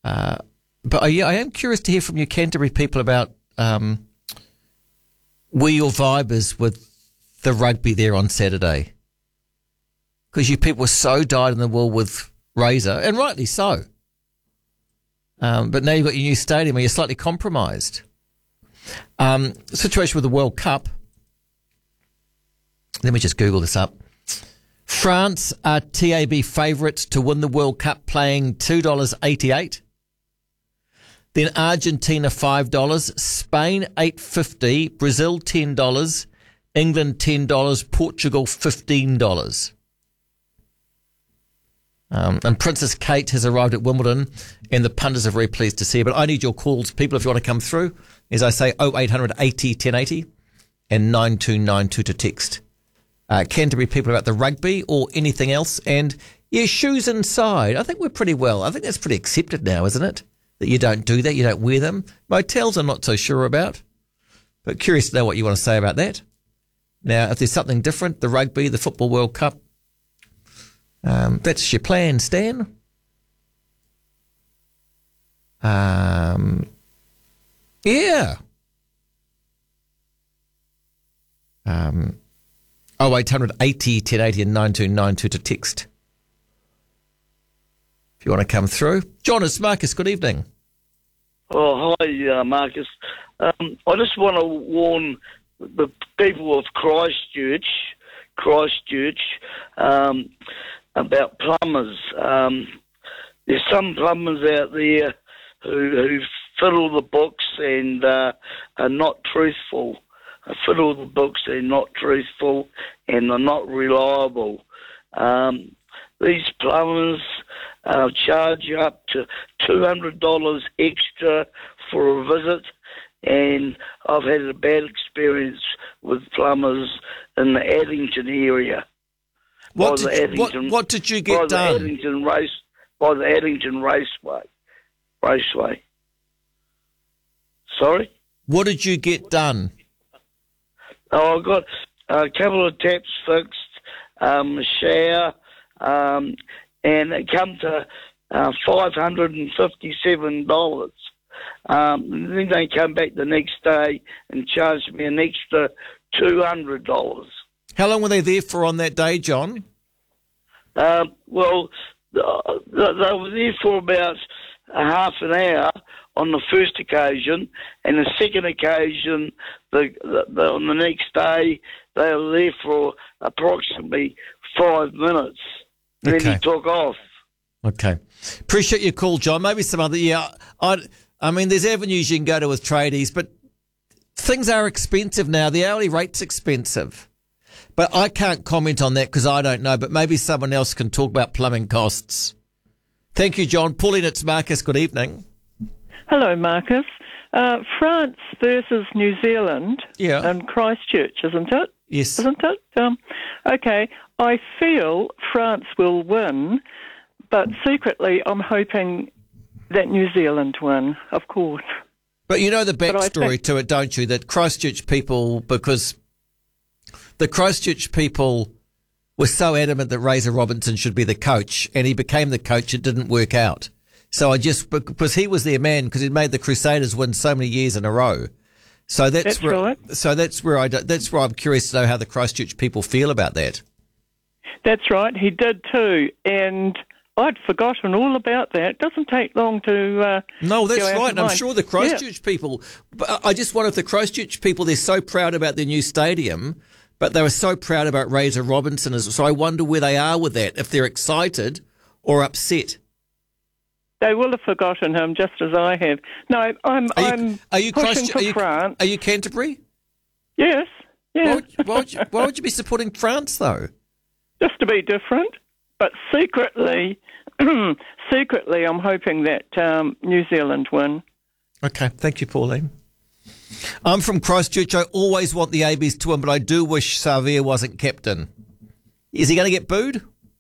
But I am curious to hear from you Canterbury people about where your vibe is with the rugby there on Saturday. Because you people were so dyed in the wool with Razor, and rightly so. But now you've got your new stadium where you're slightly compromised. Situation with the World Cup. Let me just Google this up. France are TAB favourites to win the World Cup, playing $2.88. Then Argentina $5, Spain $8.50, Brazil $10, England $10, Portugal $15. And Princess Kate has arrived at Wimbledon, and the punters are very pleased to see her. But I need your calls, people, if you want to come through. As I say, 0800 80 1080 and 9292 to text. Canterbury people about the rugby or anything else. And, yeah, shoes inside. I think we're pretty well. I think that's pretty accepted now, isn't it? That you don't do that, you don't wear them. Motels I'm not so sure about. But curious to know what you want to say about that. Now, if there's something different, the rugby, the Football World Cup, that's your plan, Stan. Yeah. 0800 80 1080 and 9292 to text. If you want to come through. John, it's Marcus. Good evening. Oh, hi, Marcus. I just want to warn the people of Christchurch, about plumbers. There's some plumbers out there who fiddle the books and are not truthful. Fiddle the books, they're not truthful and they're not reliable. These plumbers charge you up to $200 extra for a visit, and I've had a bad experience with plumbers in the Addington area. What did you get done? By the Addington Raceway. Sorry? What did you get done? Oh, I got a couple of taps fixed, a shower, and it come to $557. Then they come back the next day and charged me an extra $200. How long were they there for on that day, John? Well, they were there for about a half an hour on the first occasion, and the second occasion, on the next day, they were there for approximately 5 minutes. Then he took off. Okay. Appreciate your call, John. Maybe some other, I mean, there's avenues you can go to with tradies, but things are expensive now. The hourly rate's expensive. But I can't comment on that because I don't know, but maybe someone else can talk about plumbing costs. Thank you, John. Pauline, it's Marcus. Good evening. Hello, Marcus. France versus New Zealand and Christchurch, isn't it? Yes. Isn't it? Okay. I feel France will win, but secretly I'm hoping that New Zealand win, of course. But you know the backstory to it, don't you? That Christchurch people, because the Christchurch people were so adamant that Razor Robinson should be the coach, and he became the coach, it didn't work out. So because he was their man, because he'd made the Crusaders win so many years in a row. So that's where, right. So that's where I'm curious to know how the Christchurch people feel about that. That's right. He did too, and I'd forgotten all about that. It doesn't take long to. No, that's right. And I'm sure the Christchurch people. I just wonder if the Christchurch people, they're so proud about their new stadium, but they were so proud about Razor Robinson. So I wonder where they are with that. If they're excited or upset. They will have forgotten him, just as I have. No, I'm pushing for France. Are you Canterbury? Yes. Yeah. Why would you be supporting France, though? Just to be different. But secretly, I'm hoping that New Zealand win. Okay. Thank you, Pauline. I'm from Christchurch. I always want the ABs to win, but I do wish Savia wasn't captain. Is he going to get booed?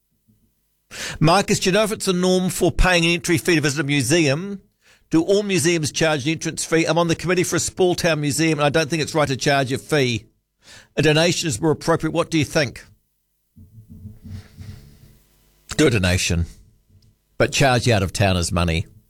Marcus, do you know if it's a norm for paying an entry fee to visit a museum? Do all museums charge an entrance fee? I'm on the committee for a small town museum, and I don't think it's right to charge a fee. A donation is more appropriate. What do you think? Do a donation, but charge you out of towners' money.